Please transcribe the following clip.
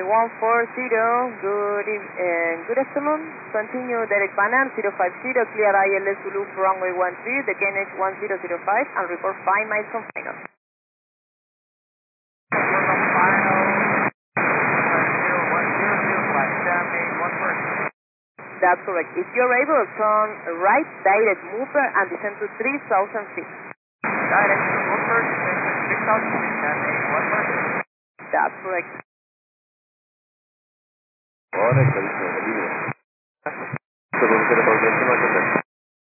Good afternoon. Continue direct Panam 050, clear ILS Zulu for runway 13, the KNH 1005, and report 5 miles from final. That's correct. If you're able, turn right, direct mover, and descend to 3,000 feet. Direct mover, descend to 3,000 feet, runway 13. That's correct. Ahora está disponible. Solo quiero volver a